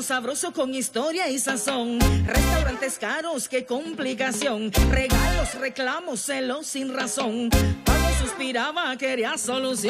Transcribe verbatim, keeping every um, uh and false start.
Plato sabroso con historia y sazón. Restaurantes caros, qué complicación. Regalos, reclamos, celos sin razón. Pago suspiraba, quería solución.